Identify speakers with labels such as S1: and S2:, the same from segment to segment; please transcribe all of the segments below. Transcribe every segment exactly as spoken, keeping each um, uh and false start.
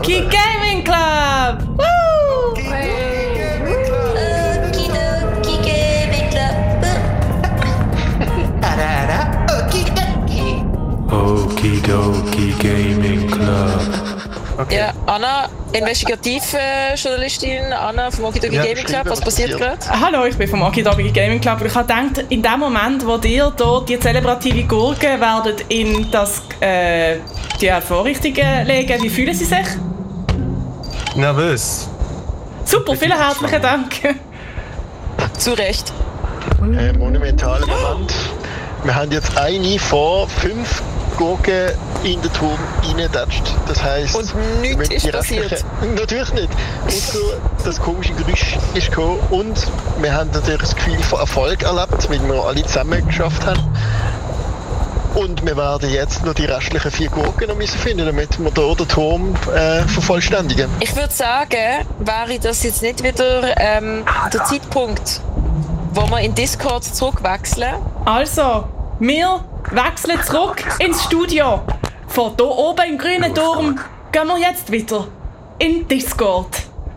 S1: Okie Gaming Club! Woo!
S2: Okidoki Gaming Club.
S3: Okidoki Gaming Club.
S4: Okay. Ja, Anna, Investigativjournalistin Anna vom Okidoki ja, Gaming Club. Was passiert gerade?
S1: Hallo, ich bin vom Okidoki Gaming Club. Ich habe gedacht, in dem Moment, wo ihr hier die zelebrative Gurke werdet in das, äh, die Vorrichtungen legen, wie fühlen Sie sich?
S5: Nervös.
S1: Super, vielen herzlichen Dank.
S4: Zu Recht.
S6: Äh, monumentaler Moment. Wir haben jetzt eine vor fünf Gurken in den Turm reingetatscht. Das heisst,
S4: und nichts ist passiert.
S6: Natürlich nicht. Ausser das komische Geräusch ist gekommen. Und wir haben natürlich das Gefühl von Erfolg erlebt, weil wir alle zusammen geschafft haben. Und wir werden jetzt noch die restlichen vier Gurken noch müssen finden, damit wir hier den Turm äh, vervollständigen.
S4: Ich würde sagen, wäre das jetzt nicht wieder ähm, der Zeitpunkt, wo wir in Discord zurückwechseln?
S1: Also, wir wechseln zurück ins Studio. Von hier oben im grünen Turm gehen wir jetzt wieder in Discord.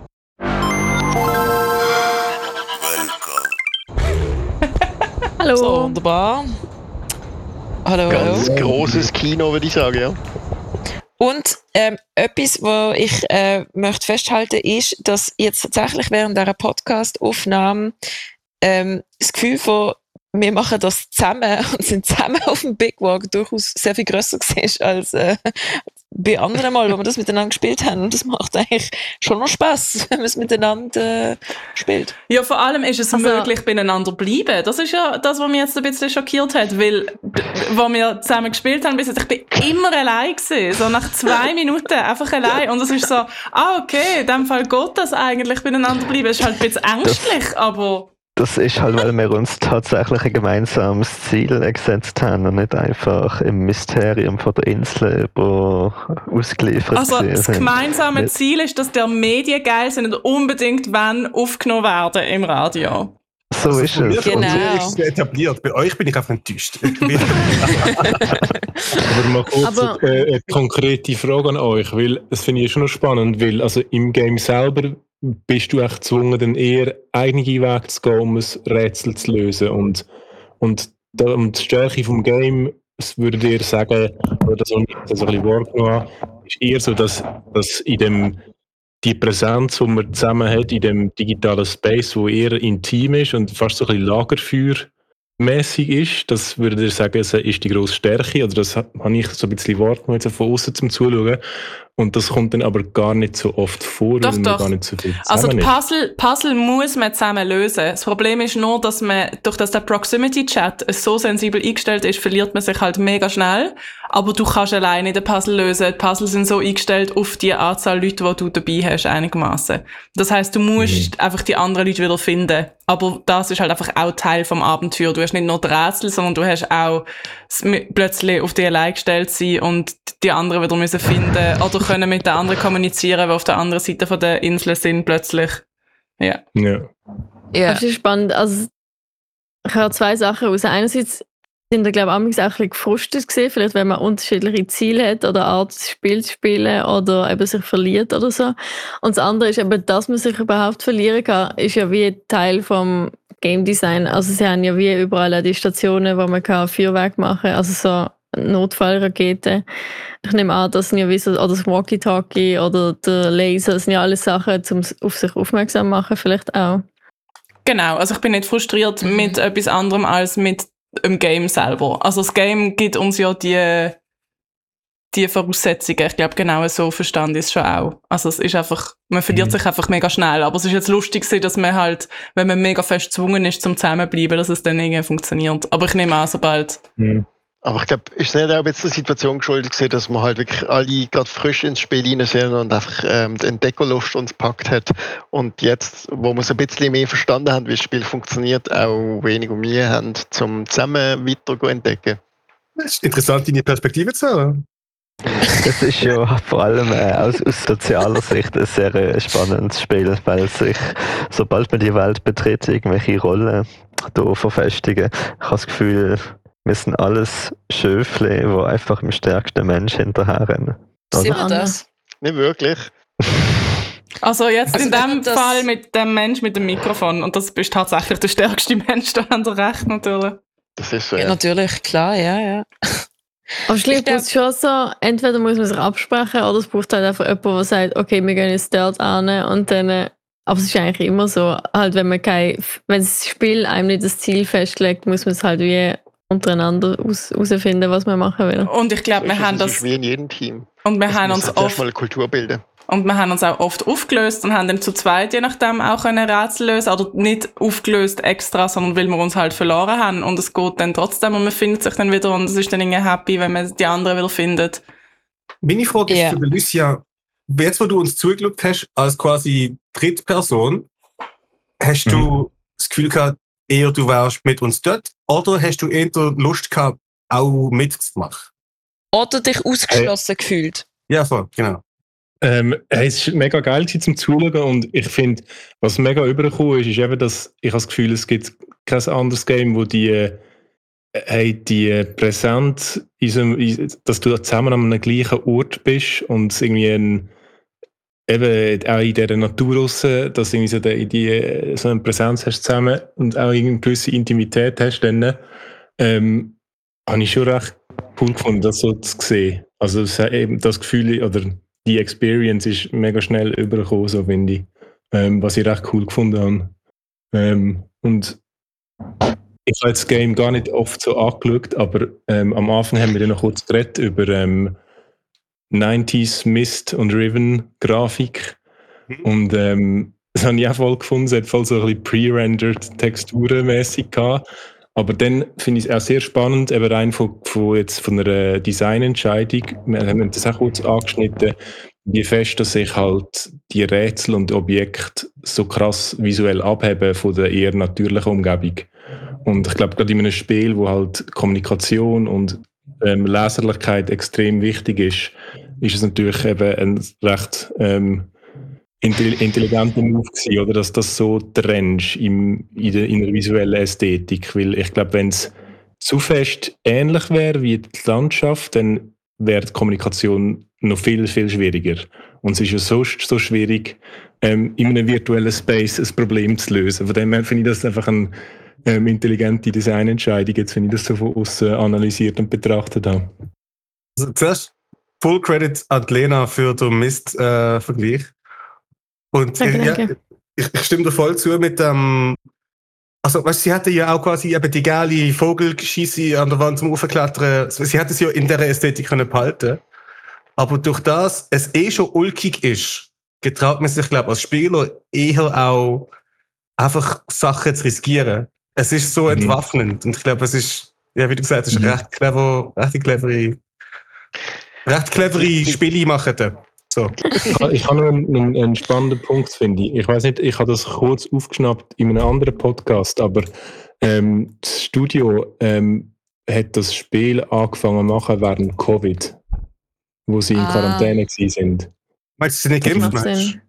S1: Hallo.
S4: So, wunderbar. Hallo,
S6: Ganz
S4: hallo.
S6: grosses Kino, würde ich sagen, ja.
S4: Und ähm, etwas, was ich äh, möchte festhalten, ist, dass jetzt tatsächlich während dieser Podcast-Aufnahme ähm, das Gefühl von wir machen das zusammen und sind zusammen auf dem Big Walk durchaus sehr viel grösser gewesen als äh, bei anderen Mal, wo wir das miteinander gespielt haben. Und das macht eigentlich schon noch Spass, wenn man es miteinander äh, spielt.
S1: Ja, vor allem ist es also möglich, beieinander zu bleiben. Das ist ja das, was mich jetzt ein bisschen schockiert hat, weil, wo wir zusammen gespielt haben, bis jetzt, ich bin immer allein gewesen. So nach zwei Minuten einfach allein. Und es ist so, ah, okay, in dem Fall geht das eigentlich, beieinander bleiben. Es ist halt ein bisschen ängstlich, das aber...
S7: Das ist halt, weil wir uns tatsächlich ein gemeinsames Ziel gesetzt haben und nicht einfach im Mysterium von der Insel ausgeliefert
S1: Also das
S7: sind.
S1: gemeinsame
S7: nicht.
S1: Ziel ist, dass die Medien geil sind und unbedingt wenn aufgenommen werden im Radio.
S7: So
S5: also
S7: ist es.
S4: Genau.
S5: So ist es etabliert. Bei euch bin ich einfach enttäuscht.
S8: Aber mal kurz
S9: Aber
S8: eine, eine konkrete Frage an euch, weil das finde ich schon noch spannend, weil also im Game selber bist du echt gezwungen, dann eher eigene Wege zu gehen, um ein Rätsel zu lösen. Und, und, da, und die Stärke vom Game, das würde ihr sagen, oder das, was ich das ein bisschen wahrgenommen habe, ist eher so, dass, dass in dem, die Präsenz, die man zusammen hat, in dem digitalen Space, wo eher intim ist und fast so ein bisschen lagerfeuermäßig ist, das würde ihr sagen, das ist die grosse Stärke, oder das habe ich so ein bisschen wahrgenommen, jetzt von außen zum Zuschauen. Und das kommt dann aber gar nicht so oft vor,
S1: Doch,
S8: weil man
S1: doch.
S8: gar nicht so viel zusammen
S1: Also die
S8: ist.
S1: Puzzle, Puzzle muss man zusammen lösen. Das Problem ist nur, dass man, durch das der Proximity-Chat so sensibel eingestellt ist, verliert man sich halt mega schnell. Aber du kannst alleine den Puzzle lösen. Die Puzzle sind so eingestellt auf die Anzahl Leute, die du dabei hast, einigermaßen. Das heisst, du musst mhm. einfach die anderen Leute wieder finden. Aber das ist halt einfach auch Teil vom Abenteuer. Du hast nicht nur die Rätsel, sondern du hast auch plötzlich auf dich allein gestellt sein und die anderen wieder müssen finden oder können mit den anderen kommunizieren, die auf der anderen Seite von der Insel sind, plötzlich. Ja.
S8: Ja.
S9: Ja. Das ist spannend. Also, ich habe zwei Sachen raus. Einerseits sind da, glaube ich, auch ein bisschen gefrustet gewesen, vielleicht wenn man unterschiedliche Ziele hat oder Art, das Spiel zu spielen oder eben sich verliert oder so. Und das andere ist eben, dass man sich überhaupt verlieren kann, ist ja wie Teil vom Game Design. Also sie haben ja wie überall die Stationen, wo man kann Feuerwerk machen kann, also so Notfallraketen. Ich nehme an, das sind ja wie so, oder das Walkie-Talkie oder der Laser, das sind ja alles Sachen, um auf sich aufmerksam zu machen, vielleicht auch.
S1: Genau, also ich bin nicht frustriert mhm. mit etwas anderem als mit dem Game selber. Also das Game gibt uns ja die, die Voraussetzungen. Ich glaube, genau so verstanden ist es schon auch. Also es ist einfach, man verliert mhm. sich einfach mega schnell. Aber es ist jetzt lustig, dass man halt, wenn man mega fest gezwungen ist zum Zusammenbleiben, dass es dann irgendwie funktioniert. Aber ich nehme an, sobald...
S6: Mhm. Aber ich glaube, ist nicht auch jetzt der Situation geschuldet gewesen, dass man halt wirklich alle gerade frisch ins Spiel rein sind und einfach ähm, die Entdeckerlust uns gepackt hat. Und jetzt, wo wir so ein bisschen mehr verstanden haben, wie das Spiel funktioniert, auch weniger Mühe haben, zum zusammen weiter zu entdecken.
S5: Es ist interessant, deine Perspektive zu hören.
S7: Das ist ja vor allem äh, aus, aus sozialer Sicht ein sehr äh, spannendes Spiel, weil sich, sobald man die Welt betritt, irgendwelche Rollen da verfestigen. Ich habe das Gefühl, wir sind alles Schöfle, die einfach im stärksten Mensch hinterherrennen.
S4: Sind wir das?
S6: nicht wirklich.
S1: Also jetzt
S4: Also
S1: in dem
S4: das-
S1: Fall mit dem Mensch mit dem Mikrofon. Und das bist tatsächlich der stärkste Mensch, da haben Sie recht natürlich.
S6: Das ist so,
S4: Ja,
S6: ja.
S4: natürlich, klar, ja, ja.
S9: Aber schlimm
S4: Ich glaub-
S9: ist schon so, entweder muss man sich absprechen oder es braucht halt einfach jemand, der sagt, okay, wir gehen jetzt dort an und dann, äh, aber es ist eigentlich immer so, halt wenn man kein, wenn das Spiel einem nicht das Ziel festlegt, muss man es halt wie untereinander aus, herausfinden, was man machen will.
S1: Und ich glaube,
S6: So
S1: wir
S6: ist es,
S1: haben
S6: es ist
S1: das,
S6: wie in jedem Team.
S1: und wir
S6: Es
S1: haben
S6: muss
S1: uns
S6: halt erst
S1: oft,
S6: mal eine Kultur bilden.
S1: und wir haben uns auch oft aufgelöst und haben dann zu zweit je nachdem auch können Rätsel lösen oder nicht aufgelöst extra, sondern weil wir uns halt verloren haben und es geht dann trotzdem und man findet sich dann wieder und es ist dann irgendwie happy, wenn man die anderen wieder findet.
S5: Meine Frage ist
S4: Ja.
S5: für Lucia, jetzt wo du uns zugeschaut hast, als quasi Drittperson, hast du das Gefühl gehabt, eher du wärst mit uns dort oder hast du eher Lust gehabt, auch mitzumachen?
S4: Oder dich ausgeschlossen gefühlt.
S5: Ja, voll, genau.
S8: Ähm, hey, es ist mega geil gewesen, zum Zuschauen und ich finde, was mega übergekommen ist, ist eben, dass ich habe das Gefühl, es gibt kein anderes Game, wo die, äh, hey, die Präsenz, in so einem- in- dass du zusammen an einem gleichen Ort bist und es irgendwie ein, eben auch in dieser Natur raus, dass du irgendwie so, die, die, so eine Präsenz hast zusammen und auch eine gewisse Intimität hast, dann ähm, habe ich schon recht cool gefunden, das so zu sehen. Also es hat eben das Gefühl oder die Experience ist mega schnell übergekommen, so finde ich. Ähm, was ich recht cool gefunden habe. Ähm, und ich habe das Game gar nicht oft so angeschaut, aber ähm, am Anfang haben wir dann noch kurz geredet über ähm, neunziger Mist und Riven Grafik. Und ähm, das habe ich auch voll gefunden. Es hat voll so ein bisschen pre-rendered texturenmäßig gehabt. Aber dann finde ich es auch sehr spannend, eben rein von, von, jetzt von einer Designentscheidung. Wir haben das auch kurz angeschnitten, wie fest, dass sich halt die Rätsel und Objekte so krass visuell abheben von der eher natürlichen Umgebung. Und ich glaube, gerade in einem Spiel, wo halt Kommunikation und ähm, Leserlichkeit extrem wichtig ist, ist es natürlich eben ein recht ähm, intelli- intelligenter Move gewesen, oder? Dass das so trennst im, in, der, in der visuellen Ästhetik. Weil ich glaube, wenn es zu fest ähnlich wäre wie die Landschaft, dann wäre die Kommunikation noch viel, viel schwieriger. Und es ist ja so, so schwierig, ähm, in einem virtuellen Space ein Problem zu lösen. Von dem her finde ich das einfach eine ähm, intelligente Designentscheidung, jetzt, wenn ich das so von außen analysiert und betrachtet habe.
S5: Also zuerst Full Credit an Lena für den Mist-Vergleich. Und
S9: Danke,
S5: ja,
S9: danke.
S5: ich, ich stimme dir voll zu mit dem. Also, weißt, sie hatte ja auch quasi eben die geile Vogelgeschisse an der Wand zum Aufklettern. Sie hätte es ja in dieser Ästhetik können behalten. Aber durch das es eh schon ulkig ist, getraut man sich, glaube ich, als Spieler eher auch einfach Sachen zu riskieren. Es ist so
S8: Mhm.
S5: entwaffnend. Und ich glaube, es ist, ja, wie du gesagt hast,
S8: Mhm.
S5: recht clever, recht clevere, recht clevere Spiele machen da. So.
S8: Ich ha- Ich habe noch einen, einen, einen spannenden Punkt, finde ich. Ich weiß nicht, ich habe das kurz aufgeschnappt in einem anderen Podcast, aber ähm, das Studio ähm, hat das Spiel angefangen zu machen während Covid, wo sie in
S4: Ah.
S8: Quarantäne gewesen sind.
S5: Meinst du, sie nicht
S9: Das
S5: geimpft,
S9: macht
S5: meinst
S9: Sinn.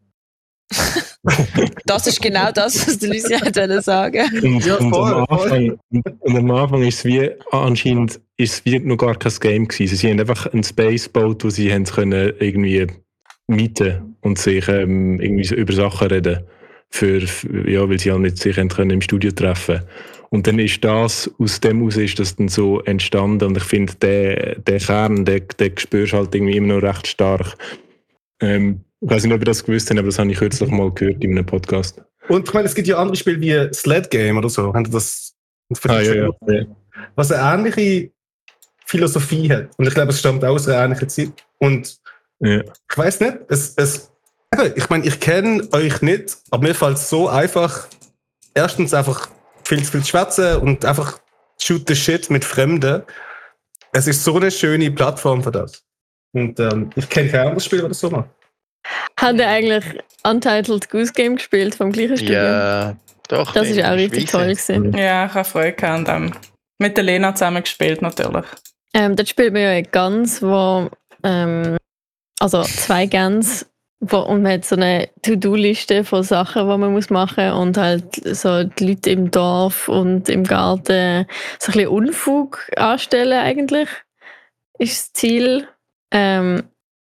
S4: Das ist genau das, was der Lucia hat wollen sagen.
S8: Und,
S5: Ja,
S8: und,
S5: voll,
S8: am Anfang, und am Anfang ist es wie, anscheinend ist es wie noch gar kein Game gewesen. Sie haben einfach einen Space gebaut, wo sie haben können irgendwie mieten und sich ähm, irgendwie so über Sachen reden. Für, für- ja, weil sie auch nicht sich haben können im Studio treffen. Und dann ist das, aus dem heraus ist das dann so entstanden. Und ich finde, der, der Kern, den, den spürst du halt irgendwie immer noch recht stark. Ähm, ich weiß nicht, ob ihr das gewusst habt, aber das habe ich kürzlich mal gehört in einem Podcast.
S5: Und ich meine, es gibt ja andere Spiele wie Sled Game oder so. Haben das
S8: Ah, ja, ja. ja.
S5: was eine ähnliche Philosophie hat. Und ich glaube, es stammt auch aus einer ähnlichen Zeit. Und
S8: ja.
S5: ich weiß nicht, es, es, eben, ich meine, ich kenne euch nicht, aber mir fällt es so einfach, erstens einfach viel zu viel zu schwätzen und einfach shoot the shit mit Fremden. Es ist so eine schöne Plattform für das. Und ähm, ich kenne kein anderes Spiel, das das so macht.
S9: Hat er eigentlich Untitled Goose Game gespielt vom gleichen Studio?
S6: Ja, doch.
S9: Das ist
S6: den
S9: auch richtig
S6: Schweizer.
S9: toll gewesen.
S1: Ja, ich habe Freude gehabt an dem. Mit der Lena zusammen gespielt, natürlich.
S9: Ähm, dort spielt man ja eine Gans, wo ähm, also zwei Gans, wo, und man hat so eine To-Do-Liste von Sachen, die man muss machen muss und halt so die Leute im Dorf und im Garten so ein bisschen Unfug anstellen eigentlich, ist das Ziel. Ähm,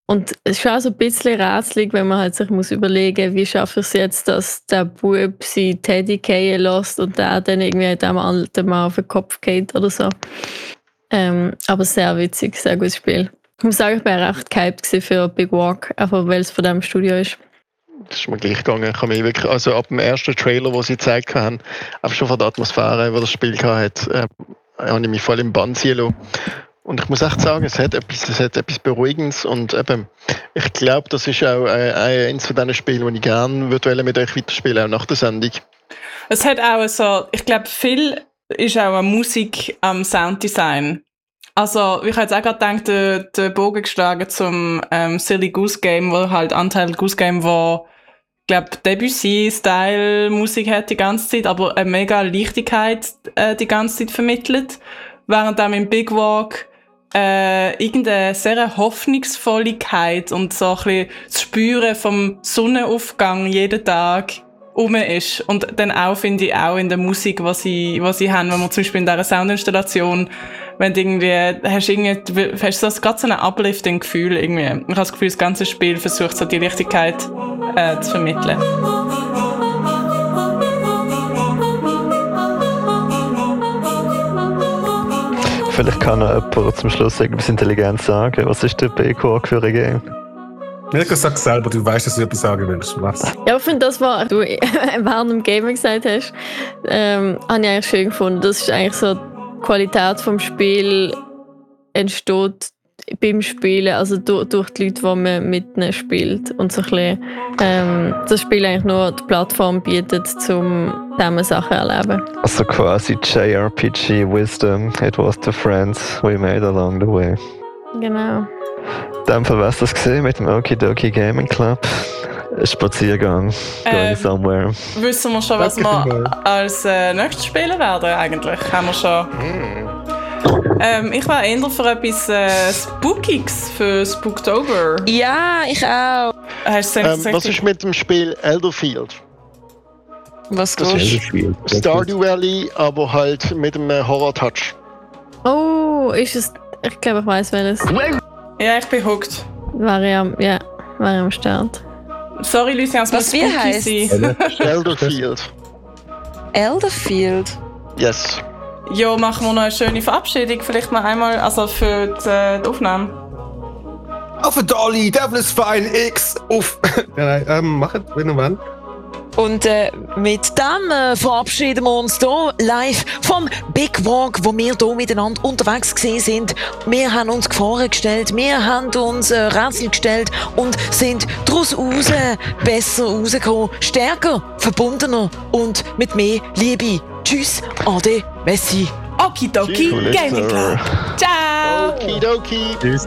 S9: Und es ist schon auch so ein bisschen rätselig, wenn man halt sich muss überlegen, wie schaffe ich es jetzt, dass der Bub seinen Teddy fallen lässt und der dann irgendwie dem alten Mann auf den Kopf geht oder so. Ähm, aber sehr witzig, sehr gutes Spiel. Ich muss sagen, ich war recht gehypt für Big Walk, einfach weil es von diesem Studio ist.
S6: Das ist mir gleich gegangen. Ich habe mich wirklich, also ab dem ersten Trailer, den sie gezeigt haben, einfach schon von der Atmosphäre, die das Spiel hatte, äh, habe ich mich voll im Bann ziehen lassen. Und ich muss echt sagen, es hat etwas, es hat etwas Beruhigendes und eben, ich glaube, das ist auch äh, eines von diesen Spielen, die ich gerne würde mit euch weiterspielen, auch nach der Sendung.
S1: Es hat auch so, ich glaube, viel ist auch an Musik, am Sounddesign. Also, ich habe jetzt auch gerade gedacht, den, den Bogen geschlagen zum ähm, Silly Goose Game, wo halt Untitled Goose Game, wo, ich glaube, Debussy-Style-Musik hat die ganze Zeit, aber eine mega Leichtigkeit äh, die ganze Zeit vermittelt. Während dann im Big Walk äh, irgendeine sehr Hoffnungsvolligkeit und so ein bisschen das Spüren vom Sonnenaufgang jeden Tag rum ist. Und dann auch, finde ich, auch in der Musik, was sie, was sie haben, wenn man zum Beispiel in dieser Soundinstallation, wenn du irgendwie, hast du irgendwie, hast du so, gerade so ein Uplifting-Gefühl irgendwie. Ich habe das Gefühl, das ganze Spiel versucht so die Leichtigkeit äh, zu vermitteln.
S7: Vielleicht kann noch jemand zum Schluss etwas intelligent sagen. Was ist der Big Walk für ein Game?
S5: Mirko, sag selber, du weißt, dass du etwas sagen willst. Was?
S9: Ja, ich finde, das, was du während dem Gaming gesagt hast, ähm, habe ich eigentlich schön gefunden. Das ist eigentlich so, die Qualität vom Spiel entsteht beim Spielen, also durch, durch die Leute, die man mit ihnen spielt. Und so ein bisschen, ähm, das Spiel eigentlich nur die Plattform bietet, um diese Sachen zu erleben.
S7: Also quasi J R P G Wisdom, it was the friends we made along the way.
S9: Genau.
S7: In dem Fall wär's das gesehen mit dem Okidoki Gaming Club. Ein Spaziergang, going
S1: Ähm,
S7: somewhere.
S1: Wissen wir schon, was wir als äh, nächstes spielen werden eigentlich? Haben wir schon. Ähm, ich war eher für etwas äh, Spookiges für Spooktober.
S4: Ja, ich auch.
S1: Hast du
S6: Ähm,
S1: gesagt,
S6: was ist mit dem Spiel Elderfield?
S4: Was
S6: Das
S4: glaubst
S6: ist
S8: Spiel.
S6: Stardew Valley, aber halt mit einem Horror-Touch.
S9: Oh, ist es. Ich glaube, ich weiß welches.
S1: Ja, ich bin hooked.
S9: War ich am, ja, war ich am Start.
S1: Sorry, Lucy, es muss
S4: Was, wie
S1: spooky
S4: heisst's?
S1: sein.
S6: Elderfield.
S4: Elderfield?
S6: Yes.
S1: Ja, machen wir noch eine schöne Verabschiedung. Vielleicht noch einmal, also für die, äh, die Aufnahme.
S5: Auf a Dolly, Devil is fine, X, uff. Ja, nein, ähm, mach es, wenn du willst.
S4: Und äh, mit dem äh, verabschieden wir uns hier live vom Big Walk, wo wir hier miteinander unterwegs gewesen sind. Wir haben uns Gefahren gestellt, wir haben uns äh, Rätsel gestellt und sind daraus raus besser rausgekommen, stärker, verbundener und mit mehr Liebe. Tschüss, Ade, Messi.
S1: Okidoki
S6: Cool,
S1: Gaming Club. Ciao!
S6: Okidoki.
S8: Tschüss.